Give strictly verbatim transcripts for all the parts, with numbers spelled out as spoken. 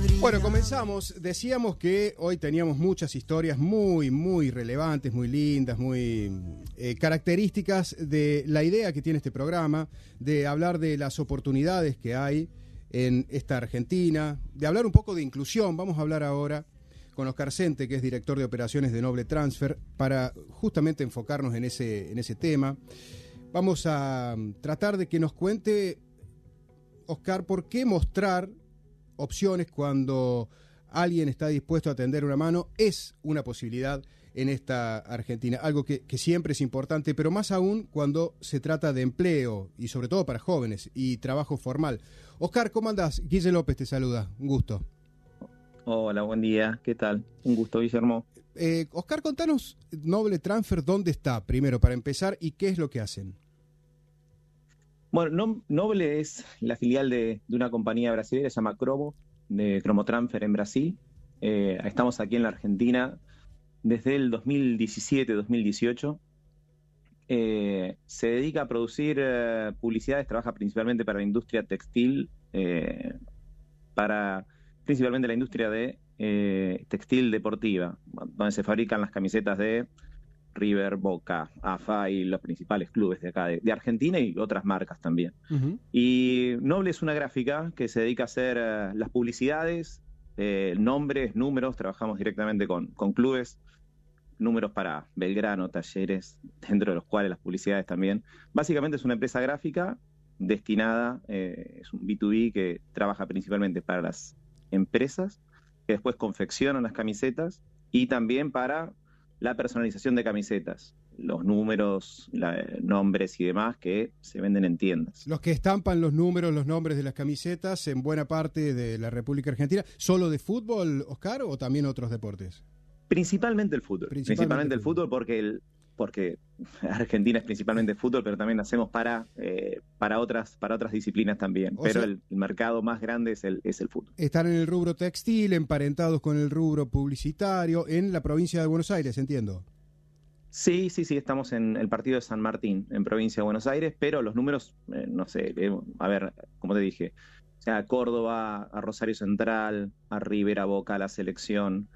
Bueno, comenzamos. Decíamos que hoy teníamos muchas historias muy, muy relevantes, muy lindas, muy eh, características de la idea que tiene este programa, de hablar de las oportunidades que hay en esta Argentina, de hablar un poco de inclusión. Vamos a hablar ahora con Oscar Sente, que es director de operaciones de Noble Transfer, para justamente enfocarnos en ese, en ese tema. Vamos a tratar de que nos cuente, Oscar, por qué mostrar opciones cuando alguien está dispuesto a tender una mano es una posibilidad en esta Argentina, algo que, que siempre es importante, pero más aún cuando se trata de empleo y sobre todo para jóvenes y trabajo formal. Oscar, ¿cómo andás? Guille López te saluda, un gusto. Hola, buen día, ¿qué tal? Un gusto, Guillermo. Eh, Oscar, contanos Noble Transfer, ¿dónde está primero para empezar y qué es lo que hacen? Bueno, Noble es la filial de, de una compañía brasileña que se llama Cromo, de Cromotransfer en Brasil. Eh, estamos aquí en la Argentina desde el dos mil diecisiete dos mil dieciocho. Eh, se dedica a producir eh, publicidades, trabaja principalmente para la industria textil, eh, para principalmente la industria de eh, textil deportiva, donde se fabrican las camisetas de River, Boca, A F A y los principales clubes de acá de, de Argentina y otras marcas también. Uh-huh. Y Noble es una gráfica que se dedica a hacer uh, las publicidades, eh, nombres, números, trabajamos directamente con, con clubes, números para Belgrano, Talleres, dentro de los cuales las publicidades también. Básicamente es una empresa gráfica destinada, eh, es un B dos B que trabaja principalmente para las empresas, que después confeccionan las camisetas y también para la personalización de camisetas, los números, la, nombres y demás que se venden en tiendas. Los que estampan los números, los nombres de las camisetas en buena parte de la República Argentina, ¿solo de fútbol, Oscar, o también otros deportes? Principalmente el fútbol, principalmente, principalmente el fútbol, fútbol porque el, porque Argentina es principalmente fútbol, pero también hacemos para eh, para otras para otras disciplinas también. O pero sea, el, el mercado más grande es el es el fútbol. Están en el rubro textil, emparentados con el rubro publicitario, en la provincia de Buenos Aires, entiendo. Sí, sí, sí, estamos en el partido de San Martín, en provincia de Buenos Aires, pero los números, eh, no sé, eh, a ver, como te dije, o sea, a Córdoba, a Rosario Central, a River, a Boca, a la selección,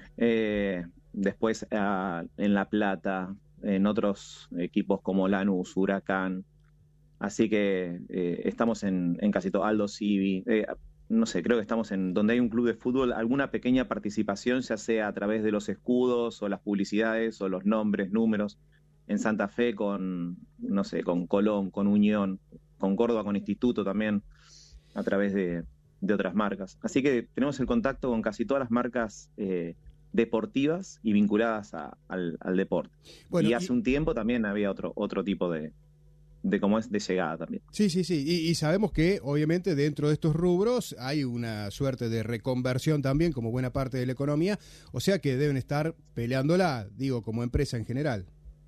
eh, después a, en La Plata, en otros equipos como Lanús, Huracán, así que eh, estamos en, en casi todo, Aldo Civi, eh, no sé, creo que estamos en donde hay un club de fútbol, alguna pequeña participación, ya sea a través de los escudos o las publicidades o los nombres, números, en Santa Fe con, no sé, con Colón, con Unión, con Córdoba, con Instituto también, a través de, de otras marcas. Así que tenemos el contacto con casi todas las marcas eh, deportivas y vinculadas a, al, al deporte. Bueno, y hace y... un tiempo también había otro, otro tipo de, de cómo es de llegada también. Sí, sí, sí. Y, y sabemos que obviamente dentro de estos rubros hay una suerte de reconversión también como buena parte de la economía, o sea que deben estar peleándola, digo, como empresa en general.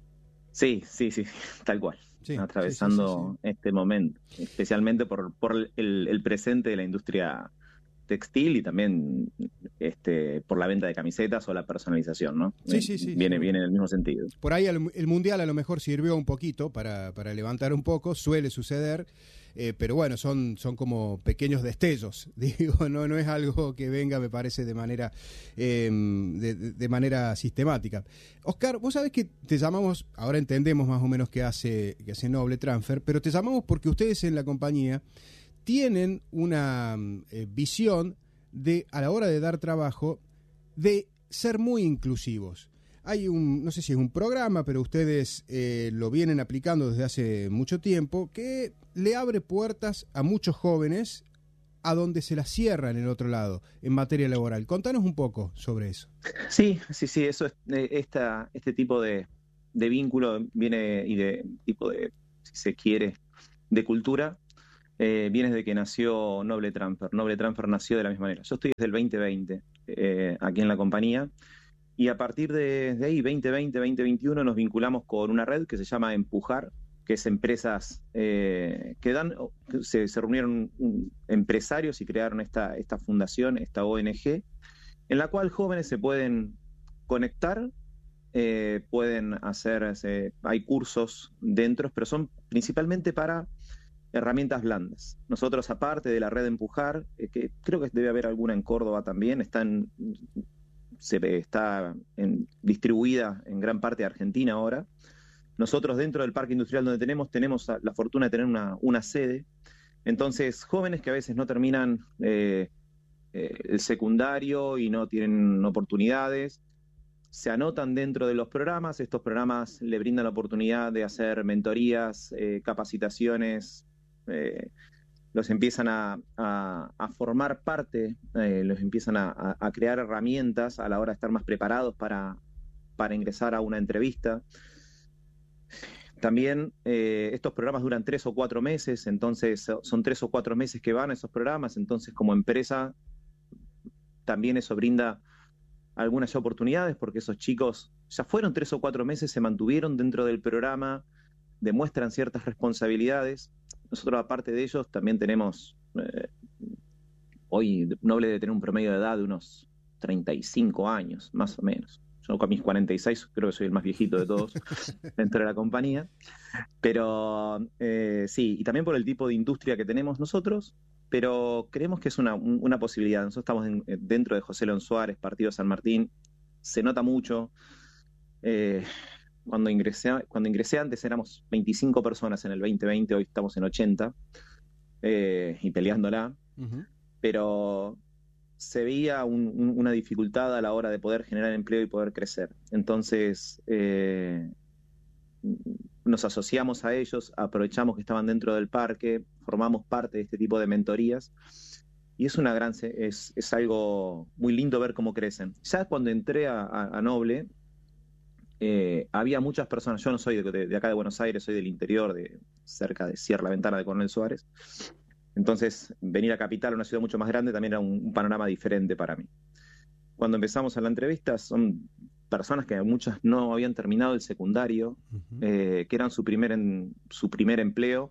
Sí, sí, sí, tal cual. Sí, atravesando sí, sí, sí, sí. este momento, especialmente por, por el, el presente de la industria textil y también este por la venta de camisetas o la personalización, ¿no? Sí, sí, sí. Viene, sí. viene en el mismo sentido. Por ahí el, el Mundial a lo mejor sirvió un poquito para, para levantar un poco, suele suceder, eh, pero bueno, son, son como pequeños destellos, digo, no, no es algo que venga, me parece, de manera, eh, de, de manera sistemática. Oscar, vos sabés que te llamamos, ahora entendemos más o menos qué hace, qué hace Noble Transfer, pero te llamamos porque ustedes en la compañía tienen una eh, visión de, a la hora de dar trabajo, de ser muy inclusivos. Hay un, no sé si es un programa, pero ustedes eh, lo vienen aplicando desde hace mucho tiempo, que le abre puertas a muchos jóvenes a donde se las cierra en el otro lado, en materia laboral. Contanos un poco sobre eso. Sí, sí, sí, eso es, eh, esta, este tipo de, de vínculo viene y de tipo de, si se quiere, de cultura, Eh, viene desde que nació Noble Transfer. Noble Transfer nació de la misma manera. Yo estoy desde el veinte veinte eh, aquí en la compañía y a partir de, de ahí, veinte veinte, veinte veintiuno, nos vinculamos con una red que se llama Empujar, que es empresas eh, que dan, se, se reunieron um, empresarios y crearon esta, esta fundación, esta O N G, en la cual jóvenes se pueden conectar, eh, pueden hacer, eh, hay cursos dentro, pero son principalmente para herramientas blandas. Nosotros, aparte de la red Empujar, eh, que creo que debe haber alguna en Córdoba también, están, se está en, distribuida en gran parte de Argentina ahora. Nosotros dentro del parque industrial donde tenemos, tenemos la fortuna de tener una, una sede. Entonces, jóvenes que a veces no terminan eh, eh, el secundario y no tienen oportunidades, se anotan dentro de los programas. Estos programas le brindan la oportunidad de hacer mentorías, eh, capacitaciones, eh, los empiezan a, a, a formar parte, eh, los empiezan a, a crear herramientas a la hora de estar más preparados para, para ingresar a una entrevista. También eh, estos programas duran tres o cuatro meses, entonces son tres o cuatro meses que van a esos programas, entonces como empresa también eso brinda algunas oportunidades, porque esos chicos ya fueron tres o cuatro meses, se mantuvieron dentro del programa, demuestran ciertas responsabilidades. Nosotros, aparte de ellos, también tenemos, eh, hoy Noble debe tener un promedio de edad de unos treinta y cinco años, más o menos. Yo con mis cuarenta y seis creo que soy el más viejito de todos dentro de la compañía. Pero eh, sí, y también por el tipo de industria que tenemos nosotros, pero creemos que es una, una posibilidad. Nosotros estamos en, dentro de José León Suárez, Partido San Martín, se nota mucho. Eh, cuando, ingresé, cuando ingresé antes éramos veinticinco personas en el veinte veinte, hoy estamos en ochenta, eh, y peleándola. Uh-huh. Pero se veía un, un, una dificultad a la hora de poder generar empleo y poder crecer. Entonces, eh, nos asociamos a ellos, aprovechamos que estaban dentro del parque, formamos parte de este tipo de mentorías, y es una gran es, es algo muy lindo ver cómo crecen. Ya cuando entré a, a, a Noble, eh, había muchas personas. Yo no soy de, de acá de Buenos Aires, soy del interior, de cerca de Sierra La Ventana de Coronel Suárez. Entonces, venir a Capital, una ciudad mucho más grande, también era un, un panorama diferente para mí. Cuando empezamos a la entrevista, son personas que muchas no habían terminado el secundario, uh-huh. eh, que eran su primer, en, su primer empleo.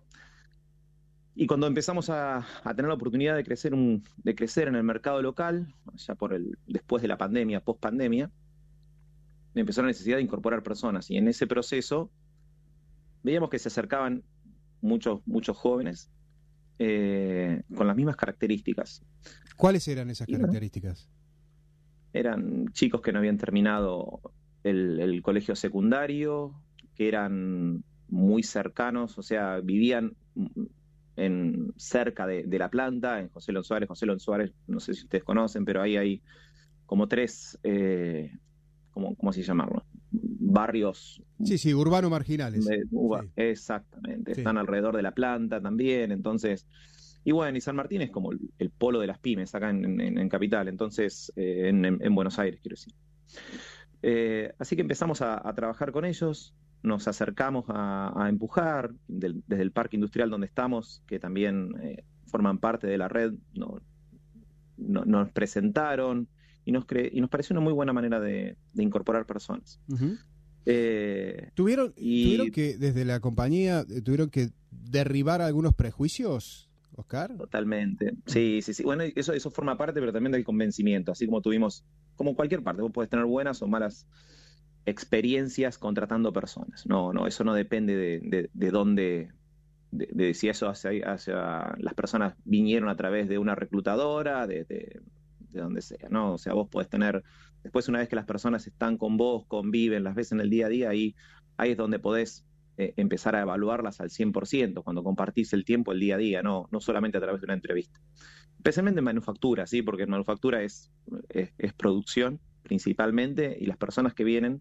Y cuando empezamos a, a tener la oportunidad de crecer, un, de crecer en el mercado local, ya por el, después de la pandemia, post pandemia, empezó la necesidad de incorporar personas. Y en ese proceso veíamos que se acercaban muchos, muchos jóvenes eh, con las mismas características. ¿Cuáles eran esas características? Eran chicos que no habían terminado el, el colegio secundario, que eran muy cercanos, o sea, vivían en, cerca de, de la planta, en José León Suárez. José León Suárez, no sé si ustedes conocen, pero ahí hay como tres, eh, ¿cómo, cómo se llamarlo? Barrios. Sí, sí, urbano marginales. De, uh, sí. Exactamente, sí. Están alrededor de la planta también, entonces... Y bueno, y San Martín es como el, el polo de las pymes acá en, en, en Capital, entonces, eh, en, en Buenos Aires, quiero decir. Eh, así que empezamos a, a trabajar con ellos, nos acercamos a, a empujar del, desde el parque industrial donde estamos, que también eh, forman parte de la red, no, no, nos presentaron y nos, cre y nos pareció una muy buena manera de, de incorporar personas. Uh-huh. eh, ¿Tuvieron, y... ¿Tuvieron que, desde la compañía, tuvieron que derribar algunos prejuicios, Oscar? Totalmente. Sí, sí, sí. Bueno, eso, eso forma parte, pero también del convencimiento, así como tuvimos, como cualquier parte, vos podés tener buenas o malas experiencias contratando personas. No, no, eso no depende de, de, de dónde, de, de si eso hacia, hacia las personas vinieron a través de una reclutadora, de, de, de donde sea, ¿no? O sea, vos podés tener, después una vez que las personas están con vos, conviven, las ves en el día a día, ahí, ahí es donde podés Eh, empezar a evaluarlas al cien por ciento, cuando compartís el tiempo, el día a día, no, no solamente a través de una entrevista. Especialmente en manufactura, ¿sí? Porque en manufactura es, es, es producción principalmente, y las personas que vienen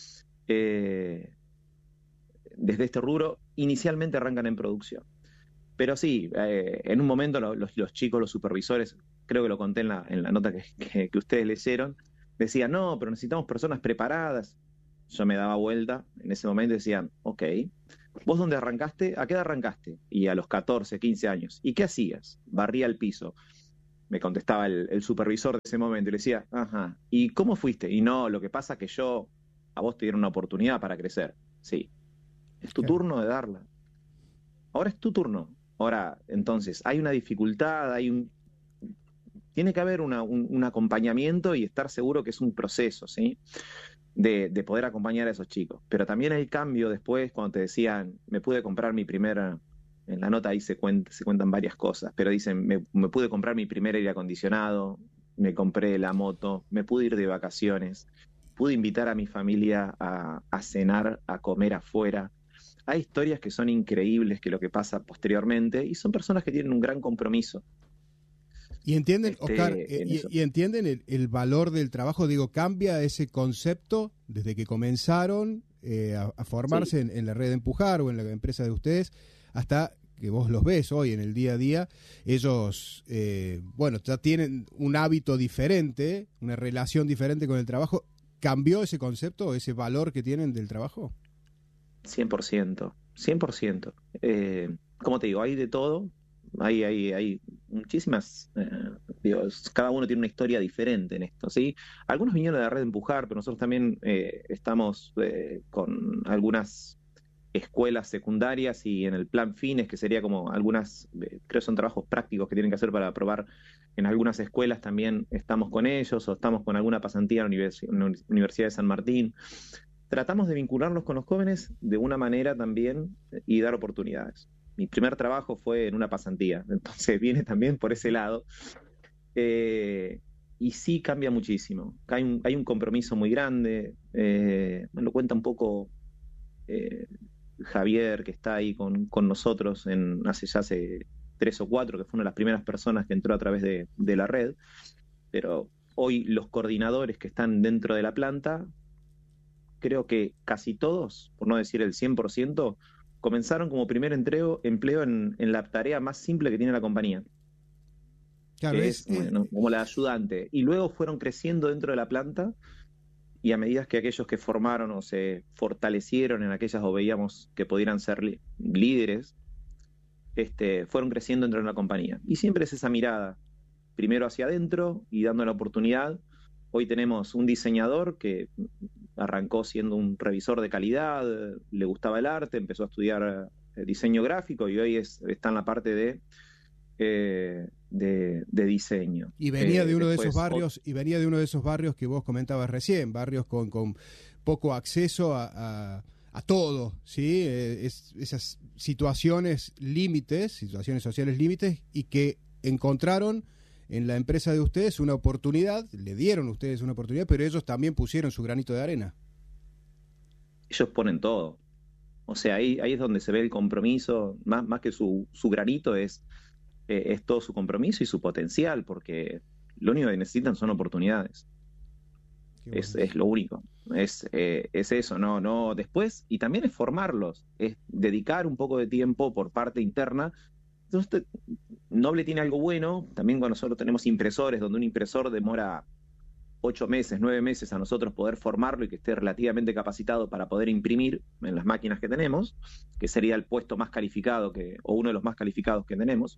eh, desde este rubro inicialmente arrancan en producción. Pero sí, eh, en un momento los, los chicos, los supervisores, creo que lo conté en la, en la nota que, que, que ustedes leyeron, decían, no, pero necesitamos personas preparadas. Yo me daba vuelta en ese momento y decían, ok, ¿vos dónde arrancaste? ¿A qué edad arrancaste? Y a los catorce, quince años. ¿Y qué hacías? Barría el piso. Me contestaba el, el supervisor de ese momento y le decía, ajá, ¿y cómo fuiste? Y no, lo que pasa es que yo, a vos te dieron una oportunidad para crecer. Sí, es tu turno de darla. Ahora es tu turno. Ahora, entonces, hay una dificultad, hay un... Tiene que haber una, un, un acompañamiento y estar seguro que es un proceso, ¿sí? De, de poder acompañar a esos chicos. Pero también el cambio después, cuando te decían, me pude comprar mi primera en la nota ahí se, cuenta, se cuentan varias cosas, pero dicen, me, me pude comprar mi primer aire acondicionado, me compré la moto, me pude ir de vacaciones, pude invitar a mi familia a, a cenar, a comer afuera. Hay historias que son increíbles, que lo que pasa posteriormente, y son personas que tienen un gran compromiso. Y entienden, este, Oscar, eh, y, y entienden el, el valor del trabajo. Digo, ¿cambia ese concepto desde que comenzaron eh, a, a formarse sí. en, en la red de Empujar o en la empresa de ustedes hasta que vos los ves hoy en el día a día? Ellos, eh, bueno, ya tienen un hábito diferente, una relación diferente con el trabajo. ¿Cambió ese concepto, ese valor que tienen del trabajo? cien por ciento, cien por ciento. Eh, como te digo, hay de todo. Hay, hay, hay muchísimas, eh, digo, cada uno tiene una historia diferente en esto, ¿sí? Algunos vinieron de la red de Empujar, pero nosotros también eh, estamos eh, con algunas escuelas secundarias y en el plan Fines, que sería como algunas, eh, creo que son trabajos prácticos que tienen que hacer para aprobar en algunas escuelas, también estamos con ellos, o estamos con alguna pasantía en la Univers- en la Universidad de San Martín. Tratamos de vincularnos con los jóvenes de una manera también y dar oportunidades. Mi primer trabajo fue en una pasantía, entonces viene también por ese lado. Eh, y sí cambia muchísimo. Hay un, hay un compromiso muy grande. Eh, me lo cuenta un poco eh, Javier, que está ahí con, con nosotros en, hace ya hace tres o cuatro, que fue una de las primeras personas que entró a través de, de la red. Pero hoy los coordinadores que están dentro de la planta, creo que casi todos, por no decir el cien por ciento, comenzaron como primer empleo, empleo en, en la tarea más simple que tiene la compañía. Claro, que es, es, bueno, como la ayudante. Y luego fueron creciendo dentro de la planta, y a medida que aquellos que formaron o se fortalecieron en aquellas o veíamos que pudieran ser li- líderes, este, fueron creciendo dentro de la compañía. Y siempre es esa mirada, primero hacia adentro y dando la oportunidad. Hoy tenemos un diseñador que arrancó siendo un revisor de calidad, le gustaba el arte, empezó a estudiar eh, diseño gráfico y hoy es, está en la parte de, eh, de, de diseño. Y venía eh, de uno después, de esos barrios, y venía de uno de esos barrios que vos comentabas recién, barrios con, con poco acceso a, a, a todo, ¿sí? Eh, es, esas situaciones límites, situaciones sociales límites, y que encontraron en la empresa de ustedes una oportunidad, le dieron a ustedes una oportunidad, pero ellos también pusieron su granito de arena. Ellos ponen todo. O sea, ahí, ahí es donde se ve el compromiso, más, más que su, su granito, es, eh, es todo su compromiso y su potencial, porque lo único que necesitan son oportunidades. Es, es lo único. Es, eh, es eso, no, no. Después, y también es formarlos, es dedicar un poco de tiempo por parte interna. Entonces, Noble tiene algo bueno, también cuando nosotros tenemos impresores, donde un impresor demora ocho meses, nueve meses a nosotros poder formarlo y que esté relativamente capacitado para poder imprimir en las máquinas que tenemos, que sería el puesto más calificado que, o uno de los más calificados que tenemos.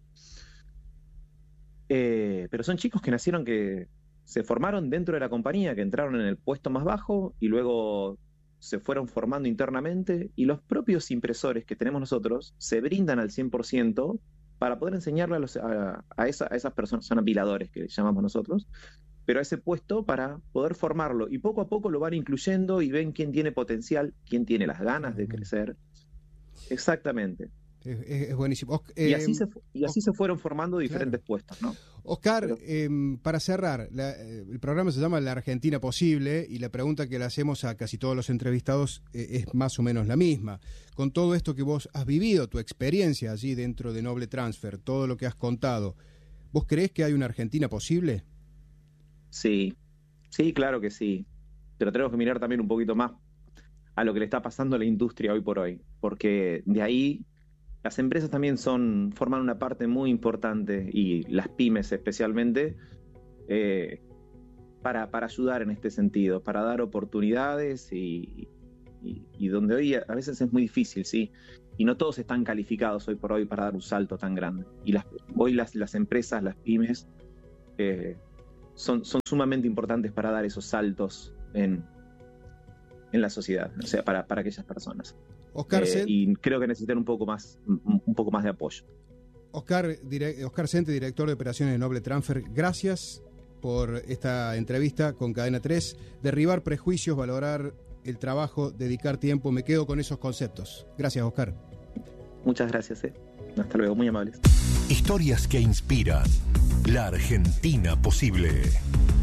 Eh, pero son chicos que nacieron, que se formaron dentro de la compañía, que entraron en el puesto más bajo y luego se fueron formando internamente, y los propios impresores que tenemos nosotros se brindan al cien por ciento para poder enseñarle a, los, a, a, esa, a esas personas, son apiladores que llamamos nosotros, pero a ese puesto para poder formarlo, y poco a poco lo van incluyendo y ven quién tiene potencial, quién tiene las ganas de crecer. Exactamente. Es, es, es buenísimo. Os, eh, y, así eh, se, y así Os, se fueron formando diferentes claro. puestos, ¿no? Oscar, Pero, eh, para cerrar, la, el programa se llama La Argentina Posible, y la pregunta que le hacemos a casi todos los entrevistados eh, es más o menos la misma. Con todo esto que vos has vivido, tu experiencia allí dentro de Noble Transfer, todo lo que has contado, ¿vos creés que hay una Argentina posible? Sí, sí, claro que sí. Pero tenemos que mirar también un poquito más a lo que le está pasando a la industria hoy por hoy, porque de ahí las empresas también son, forman una parte muy importante, y las pymes especialmente, eh, para, para ayudar en este sentido, para dar oportunidades, y, y, y donde hoy a veces es muy difícil, ¿sí? Y no todos están calificados hoy por hoy para dar un salto tan grande. Y las, hoy las, las empresas, las pymes, eh, son, son sumamente importantes para dar esos saltos en, en la sociedad, o sea, para, para aquellas personas. Oscar eh, y creo que necesitan un poco más un, un poco más de apoyo. Oscar, dire, Oscar Sente, director de operaciones de Noble Transfer, gracias por esta entrevista con Cadena tres. Derribar prejuicios, valorar el trabajo, dedicar tiempo, me quedo con esos conceptos. Gracias, Oscar. Muchas gracias. Eh. Hasta luego, muy amables. Historias que inspiran. La Argentina posible.